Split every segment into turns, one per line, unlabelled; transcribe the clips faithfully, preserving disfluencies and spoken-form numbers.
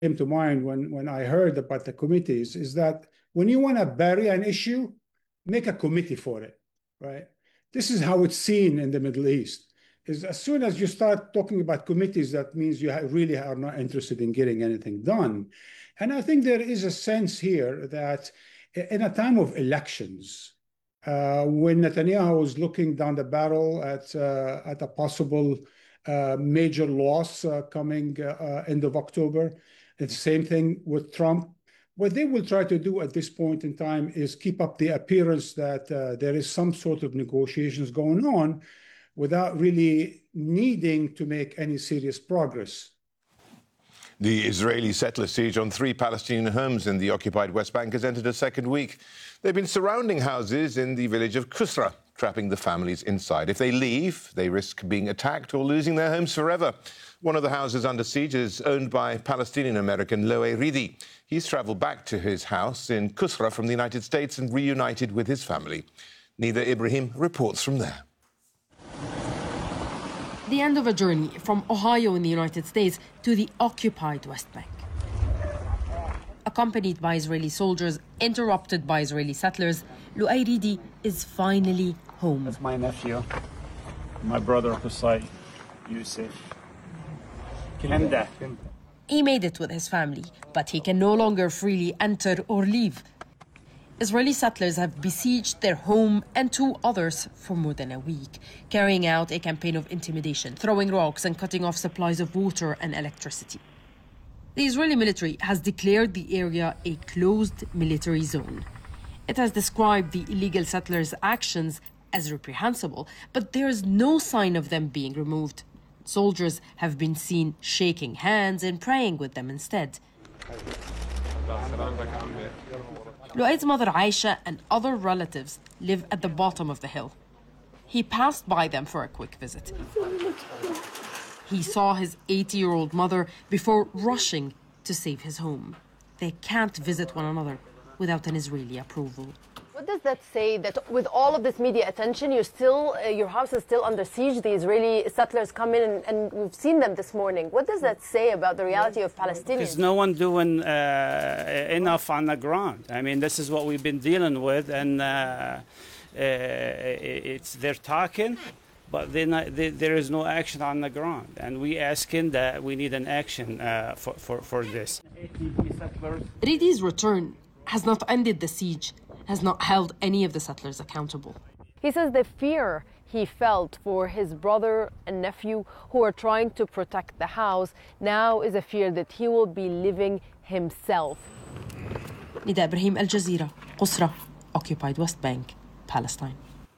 came to mind when, when I heard about the committees is that when you want to bury an issue, make a committee for it, right? This is how it's seen in the Middle East. Is as soon as you start talking about committees, that means you really are not interested in getting anything done. And I think there is a sense here that in a time of elections, uh, when Netanyahu was looking down the barrel at, uh, at a possible uh, major loss uh, coming uh, end of October, it's the same thing with Trump. What they will try to do at this point in time is keep up the appearance that uh, there is some sort of negotiations going on without really needing to make any serious progress.
The Israeli settler siege on three Palestinian homes in the occupied West Bank has entered a second week. They've been surrounding houses in the village of Qusra, trapping the families inside. If they leave, they risk being attacked or losing their homes forever. One of the houses under siege is owned by Palestinian-American Loe Ridi. He's travelled back to his house in Qusra from the United States and reunited with his family. Nida Ibrahim reports from there.
The end of a journey from Ohio in the United States to the occupied West Bank. Accompanied by Israeli soldiers, interrupted by Israeli settlers, Loe Ridi is finally home.
That's my nephew, my brother Qusay, Yusuf.
He made it with his family, but he can no longer freely enter or leave. Israeli settlers have besieged their home and two others for more than a week, carrying out a campaign of intimidation, throwing rocks and cutting off supplies of water and electricity. The Israeli military has declared the area a closed military zone. It has described the illegal settlers' actions as reprehensible, but there is no sign of them being removed. Soldiers have been seen shaking hands and praying with them instead. Loe's mother Aisha and other relatives live at the bottom of the hill. He passed by them for a quick visit. He saw his eighty-year-old mother before rushing to save his home. They can't visit one another without an Israeli approval.
What does that say, that with all of this media attention, you're still, uh, your house is still under siege? The Israeli settlers come in, and, and we've seen them this morning. What does that say about the reality of Palestinians?
There's no one doing uh, enough on the ground. I mean, this is what we've been dealing with, and uh, uh, it's they're talking, but not, they, there is no action on the ground. And we asking that we need an action uh, for, for, for this.
Ridi's return has not ended the siege, has not held any of the settlers accountable.
He says the fear he felt for his brother and nephew who are trying to protect the house now is a fear that he will be living himself.
Nida Ibrahim, Al Jazeera, Qusra, occupied West Bank, Palestine.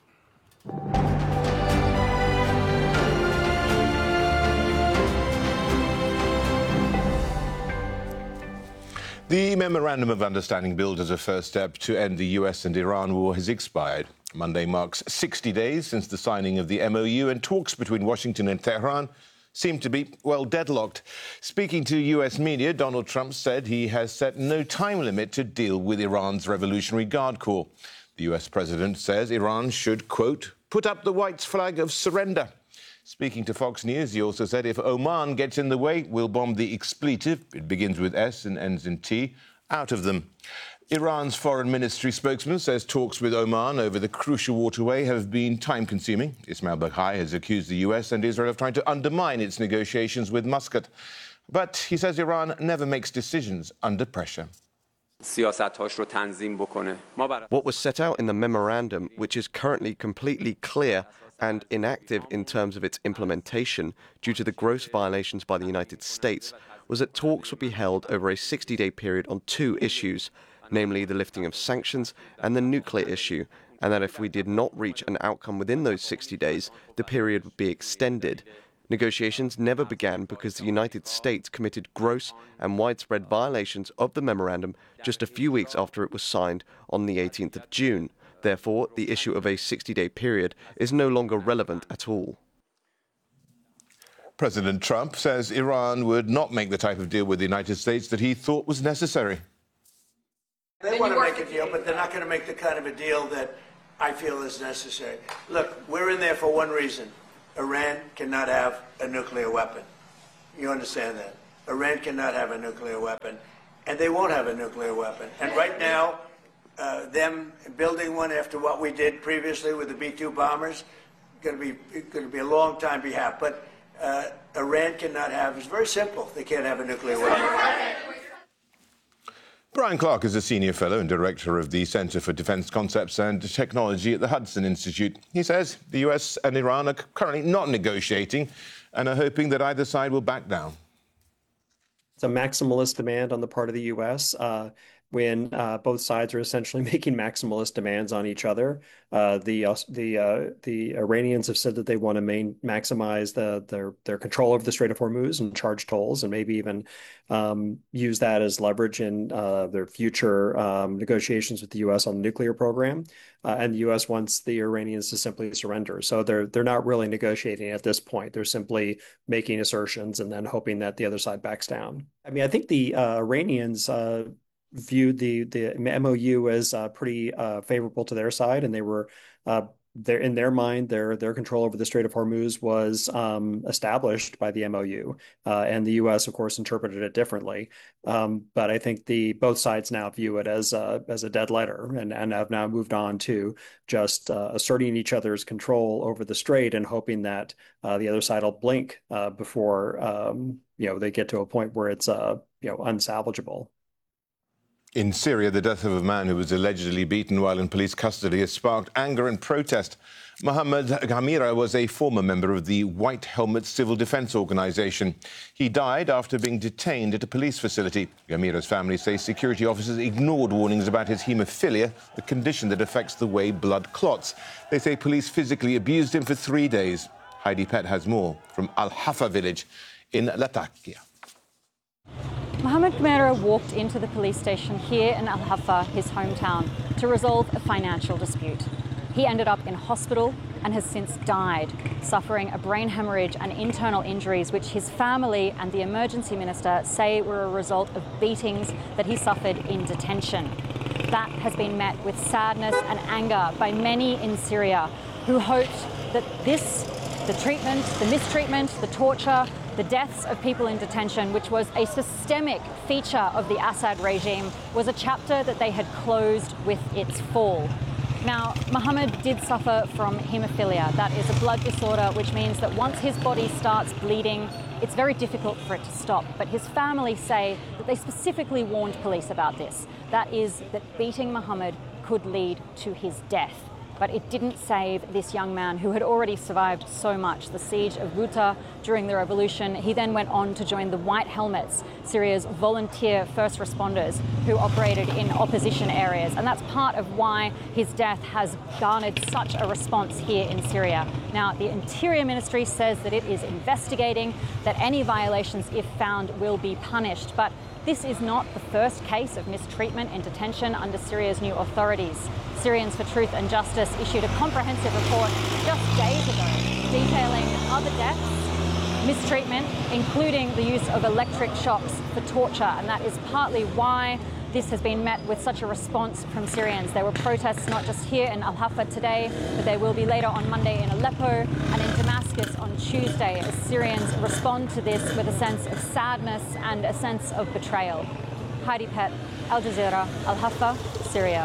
The Memorandum of Understanding billed as a first step to end the U S and Iran war has expired. Monday marks sixty days since the signing of the M O U, and talks between Washington and Tehran seem to be, well, deadlocked. Speaking to U S media, Donald Trump said he has set no time limit to deal with Iran's Revolutionary Guard Corps. The U S president says Iran should, quote, put up the white flag of surrender. Speaking to Fox News, he also said if Oman gets in the way, we'll bomb the expletive, it begins with S and ends in T, out of them. Iran's foreign ministry spokesman says talks with Oman over the crucial waterway have been time-consuming. Ismail Baghai has accused the U S and Israel of trying to undermine its negotiations with Muscat. But he says Iran never makes decisions under pressure.
What was set out in the memorandum, which is currently completely clear and inactive in terms of its implementation due to the gross violations by the United States, was that talks would be held over a sixty-day period on two issues, namely the lifting of sanctions and the nuclear issue, and that if we did not reach an outcome within those sixty days, the period would be extended. Negotiations never began because the United States committed gross and widespread violations of the memorandum just a few weeks after it was signed on the eighteenth of June. Therefore, the issue of a sixty-day period is no longer relevant at all.
President Trump says Iran would not make the type of deal with the United States that he thought was necessary.
They want to make a deal, but they're not going to make the kind of a deal that I feel is necessary. Look, we're in there for one reason. Iran cannot have a nuclear weapon. You understand that? Iran cannot have a nuclear weapon, and they won't have a nuclear weapon. And right now, uh, them building one after what we did previously with the B two bombers, going to be going to be a long time behalf. But uh, Iran cannot have. It's very simple. They can't have a nuclear weapon.
Brian Clark is a senior fellow and director of the Centre for Defence Concepts and Technology at the Hudson Institute. He says the U S and Iran are currently not negotiating and are hoping that either side will back down.
It's a maximalist demand on the part of the U S uh, when uh, both sides are essentially making maximalist demands on each other. Uh, the uh, the uh, the Iranians have said that they want to main, maximize the, their their control over the Strait of Hormuz and charge tolls, and maybe even um, use that as leverage in uh, their future um, negotiations with the U S on the nuclear program. Uh, and the U S wants the Iranians to simply surrender. So they're they're not really negotiating at this point. They're simply making assertions and then hoping that the other side backs down. I mean, I think the uh, Iranians uh, viewed the the M O U as uh, pretty uh, favorable to their side, and they were uh, there in their mind. Their their control over the Strait of Hormuz was um, established by the M O U, uh, and the U S, of course, interpreted it differently. Um, but I think the both sides now view it as a as a dead letter, and and have now moved on to just uh, asserting each other's control over the strait and hoping that uh, the other side will blink uh, before um, you know they get to a point where it's uh, you know unsalvageable.
In Syria, the death of a man who was allegedly beaten while in police custody has sparked anger and protest. Mohammed Ghamira was a former member of the White Helmet Civil Defense Organization. He died after being detained at a police facility. Ghamira's family say security officers ignored warnings about his haemophilia, the condition that affects the way blood clots. They say police physically abused him for three days. Heidi Pett has more from Al Hafa village in Latakia.
Mohammed Ghamira walked into the police station here in Al Hafa, his hometown, to resolve a financial dispute. He ended up in hospital and has since died, suffering a brain hemorrhage and internal injuries, which his family and the emergency minister say were a result of beatings that he suffered in detention. That has been met with sadness and anger by many in Syria, who hoped that this, the treatment, the mistreatment, the torture, the deaths of people in detention, which was a systemic feature of the Assad regime, was a chapter that they had closed with its fall. Now, Mohammed did suffer from haemophilia. That is a blood disorder, which means that once his body starts bleeding, it's very difficult for it to stop. But his family say that they specifically warned police about this. That is, that beating Mohammed could lead to his death. But it didn't save this young man who had already survived so much, the siege of Ghouta during the revolution. He then went on to join the White Helmets, Syria's volunteer first responders who operated in opposition areas. And that's part of why his death has garnered such a response here in Syria. Now, the Interior Ministry says that it is investigating, that any violations, if found, will be punished. But this is not the first case of mistreatment in detention under Syria's new authorities. Syrians for Truth and Justice issued a comprehensive report just days ago detailing other deaths, mistreatment, including the use of electric shocks for torture. And that is partly why this has been met with such a response from Syrians. There were protests not just here in Al Hafa today, but there will be later on Monday in Aleppo and in Damascus on Tuesday, as Syrians respond to this with a sense of sadness and a sense of betrayal. Heidi Pett, Al Jazeera, Al Hafa, Syria.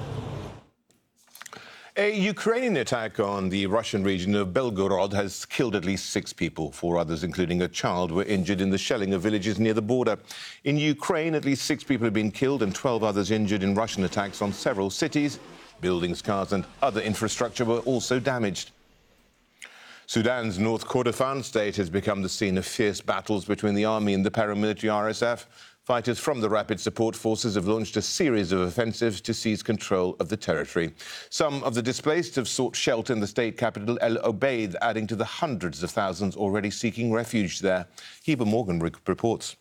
A Ukrainian attack on the Russian region of Belgorod has killed at least six people. Four others, including a child, were injured in the shelling of villages near the border. In Ukraine, at least six people have been killed and twelve others injured in Russian attacks on several cities. Buildings, cars and other infrastructure were also damaged. Sudan's North Kordofan state has become the scene of fierce battles between the army and the paramilitary R S F. Fighters from the Rapid Support Forces have launched a series of offensives to seize control of the territory. Some of the displaced have sought shelter in the state capital, El Obeid, adding to the hundreds of thousands already seeking refuge there. Heber Morgan reports.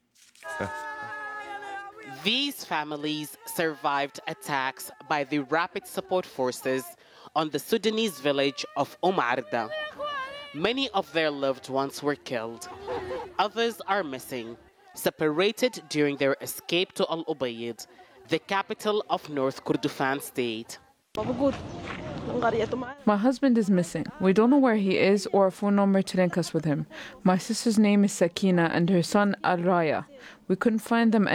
These families survived attacks by the Rapid Support Forces on the Sudanese village of Omarda. Many of their loved ones were killed. Others are missing, separated during their escape to Al Obeid, the capital of North Kordofan state.
My husband is missing. We don't know where he is or a phone number to link us with him. My sister's name is Sakina and her son Al Raya. We couldn't find them